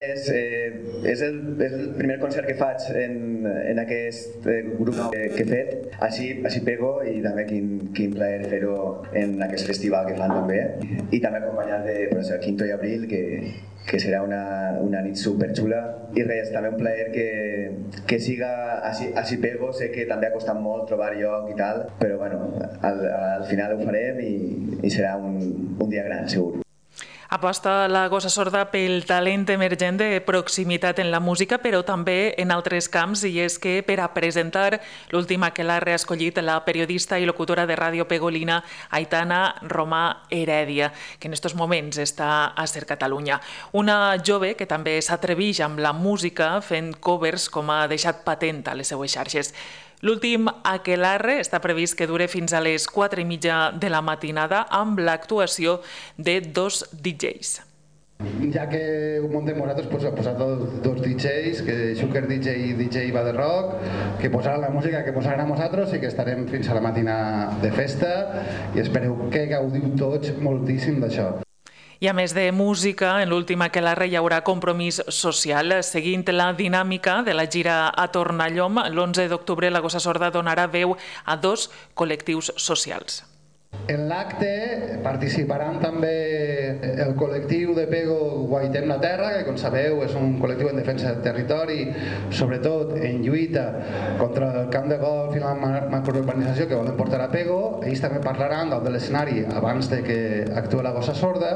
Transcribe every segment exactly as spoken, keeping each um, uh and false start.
És, eh, és, el, és el primer concert que faig en, en aquest grup que, que he fet. Així, així pego i també quin, quin plaer fer-ho en aquest festival que fan també. I també acompanyat de pues, el Quinto i Abril, que, que serà una, una nit superxula. I res, també un plaer que, que siga així, així pego. Sé que també ha costat molt trobar lloc i tal, però bueno, al, al final ho farem i, i serà un, un dia gran, segur. Aposta la Gossa Sorda pel talent emergent de proximitat en la música, però també en altres camps, i és que per a presentar l'última que l'ha reescollit la periodista i locutora de Ràdio Pegolina, Aitana Romà Heredia, que en aquests moments està a Ser Catalunya. Una jove que també s'atreveix amb la música fent covers, com ha deixat patent a les seues xarxes. L'últim aquelarre està previst que dure fins a les quatre i mitja de la matinada amb l'actuació de dos D Js. Ja que ho muntem nosaltres, pues, ha posat dos D Js, que Xúquer D J i D J va de rock, que posaran la música que posaran nosaltres i que estarem fins a la matina de festa i espereu que gaudiu tots moltíssim d'això. I a més de música, en l'última aquelarre hi haurà compromís social. Seguint la dinàmica de la gira a Tornallom, l'onze d'octubre la Gossa Sorda donarà veu a dos col·lectius socials. En l'acte participaran també el col·lectiu de Pego Guaitem la Terra, que com sabeu és un col·lectiu en defensa del territori, sobretot en lluita contra el camp de golf i la macrourbanització que volen portar a Pego. Ells també parlaran dalt de l'escenari abans de que actuï la Gossa Sorda,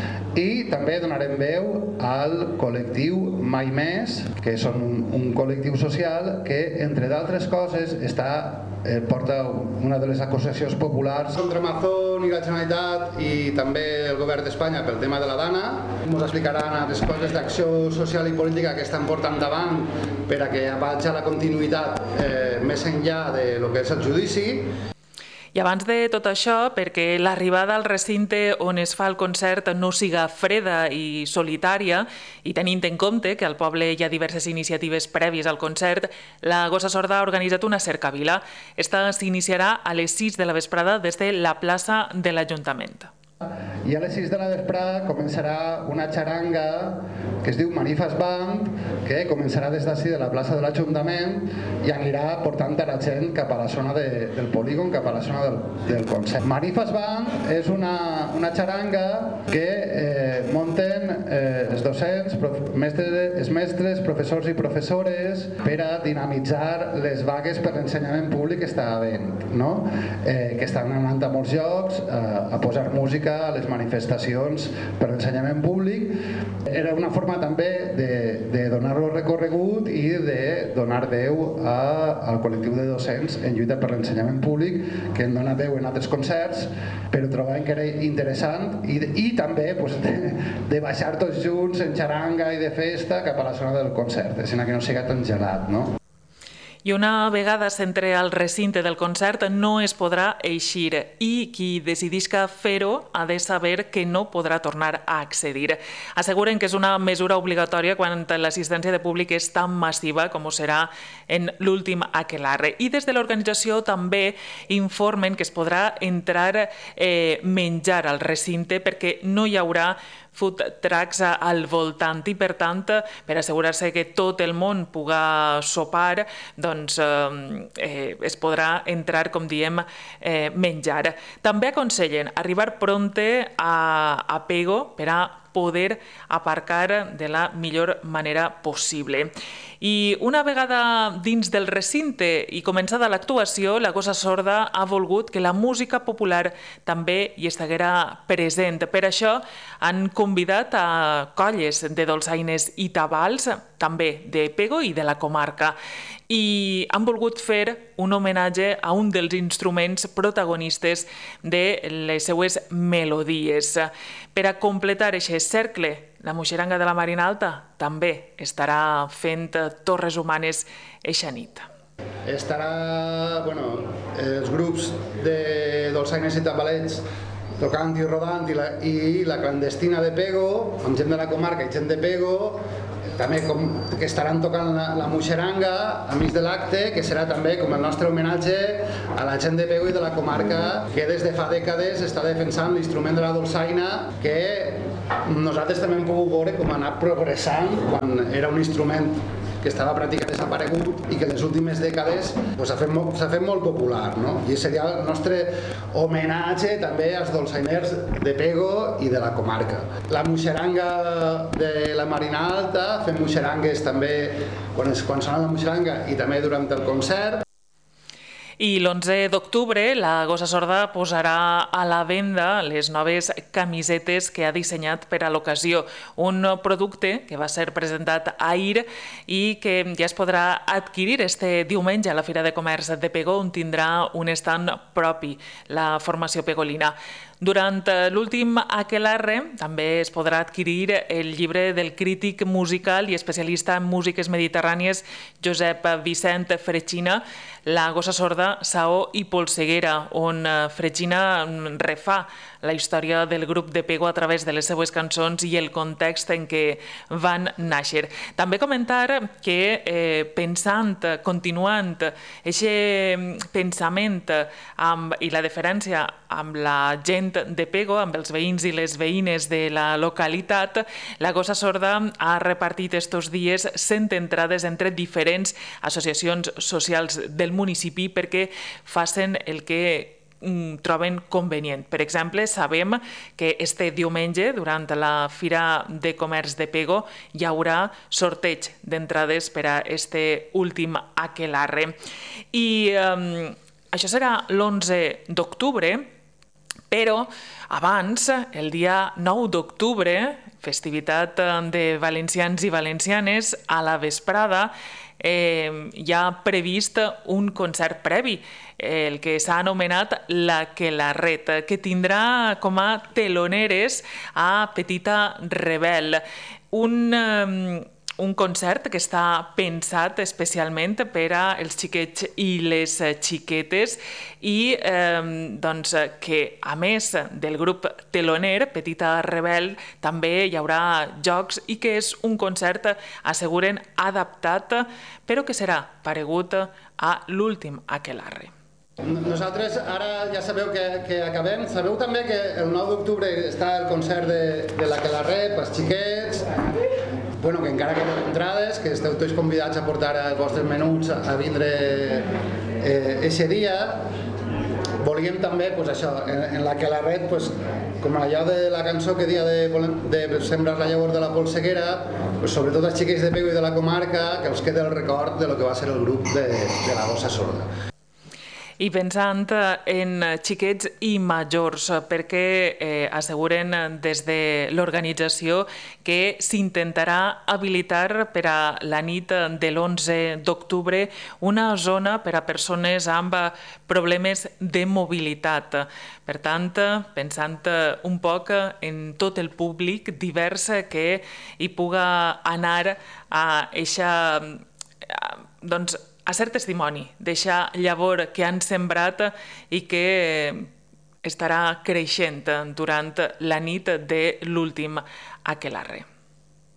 i també donarem veu al col·lectiu Mai Més, que són un, un col·lectiu social que, entre d'altres coses, està Eh, porta una de les acusacions populars contra Amazon i la Generalitat i també el govern d'Espanya pel tema de la Dana. Ens explicaran les coses d'acció social i política que estan portant davant per a que vagi a la continuïtat eh, més enllà de lo que és el judici. I abans de tot això, perquè l'arribada al recinte on es fa el concert no siga freda i solitària, i tenint en compte que al poble hi ha diverses iniciatives prèvies al concert, la Gossa Sorda ha organitzat una cercavila. Esta s'iniciarà a les sis de la vesprada des de la plaça de l'Ajuntament. I a les sis de la vesprada començarà una xaranga que es diu Manifas Band, que començarà des d'ací de la plaça de l'Ajuntament i anirà portant a la gent cap a la zona de, del polígon, cap a la zona del, del concert. Manifas Band és una, una xaranga que eh, munten eh, els docents, prof, mestres, els mestres, professors i professores per a dinamitzar les vagues per l'ensenyament públic que està havent, no? eh, que estan anant a molts llocs eh, a posar música a les manifestacions per l'ensenyament públic. Era una forma també de, de donar-lo recorregut i de donar veu a, al col·lectiu de docents en lluita per l'ensenyament públic, que en dona veu en altres concerts, però trobàvem que era interessant i, i també pues, de, de baixar tots junts en xaranga i de festa cap a la zona del concert, així que no siga tan gelat, no? I una vegada s'entre al recinte del concert no es podrà eixir i qui decidisca fer-ho ha de saber que no podrà tornar a accedir. Asseguren que és una mesura obligatòria quan l'assistència de públic és tan massiva com ho serà en l'últim aquelarre. I des de l'organització també informen que es podrà entrar eh, menjar al recinte perquè no hi haurà food trucks al voltant i, per tant, per assegurar-se que tot el món puga sopar, doncs eh, es podrà entrar, com diem, eh, menjar. També aconsellen arribar pronte a, a Pego per a poder aparcar de la millor manera possible. I una vegada dins del recinte i començada l'actuació, la Gossa Sorda ha volgut que la música popular també hi estiguera present. Per això han convidat a colles de dolçaines i tabals, també de Pego i de la comarca, i han volgut fer un homenatge a un dels instruments protagonistes de les seues melodies. Per a completar aquest cercle, la Muixeranga de la Marina Alta també estarà fent torres humanes eixa nit. Estarà, bueno, els grups de dolçaines i tambalets tocant i rodant i la, i la clandestina de Pego, amb gent de la comarca i gent de Pego, també com que estaran tocant la, la Muixeranga a mig de l'acte, que serà també com el nostre homenatge a la gent de Pego i de la comarca que des de fa dècades està defensant l'instrument de la dolçaina, que nosaltres també hem pogut veure com ha anat progressant quan era un instrument que estava pràcticament desaparegut i que en les últimes dècades s'ha fet, fet molt popular, no? I seria el nostre homenatge també als dolçainers de Pego i de la comarca. La muixeranga de la Marina Alta, fem muixerangues també quan, quan sona la muixeranga i també durant el concert. I l'onze d'octubre la Gossa Sorda posarà a la venda les noves camisetes que ha dissenyat per a l'ocasió. Un producte que va ser presentat ahir i que ja es podrà adquirir este diumenge a la Fira de Comerç de Pego, on tindrà un stand propi, la formació pegolina. Durant l'últim aquelarre també es podrà adquirir el llibre del crític musical i especialista en músiques mediterrànies Josep Vicent Fregina, La Gossa Sorda, Saó i Polseguera, on Fregina refà la història del grup de Pego a través de les seues cançons i el context en què van néixer. També comentar que eh, pensant, continuant aquest pensament amb, i la deferència amb la gent de Pego, amb els veïns i les veïnes de la localitat, la Gossa Sorda ha repartit estos dies cent entrades entre diferents associacions socials del municipi perquè facin el que troben convenient. Per exemple, sabem que este diumenge, durant la Fira de Comerç de Pego, hi haurà sorteig d'entrades per a este últim aquelarre. I eh, això serà l'onze d'octubre, però abans, el dia nou d'octubre, festivitat de valencians i valencianes, a la vesprada, eh, hi ha previst un concert previ, el que s'ha anomenat l'Aquelarret, que tindrà com a teloneres a Petita Rebel. Un... Eh, un concert que està pensat especialment per als xiquets i les xiquetes i eh, doncs, que, a més del grup teloner, Petita Rebel, també hi haurà jocs i que és un concert, asseguren, adaptat, però que serà paregut a l'últim aquelarre. Nosaltres ara ja sabeu que, que acabem. Sabeu també que el nou d'octubre està el concert de, de l'Aquelarre pels xiquets. Bueno, que encara queden entrades, que esteu tots convidats a portar els vostres menuts a vindre aquest dia. Volíem també, pues, això, en, en l'Aquelarret, pues, com allò de la cançó que dia de, de sembrar la llavor de la polseguera, pues, sobretot els xiquets de Pego i de la comarca, que els quede el record de lo que va ser el grup de, de la Gossa Sorda. I pensant en xiquets i majors, perquè eh, asseguren des de l'organització que s'intentarà habilitar per a la nit de l'onze d'octubre una zona per a persones amb problemes de mobilitat. Per tant, pensant un poc en tot el públic divers que hi puga anar a eixa, doncs, a ser testimoni d'eixa llavor que han sembrat i que estarà creixent durant la nit de l'últim aquelarre.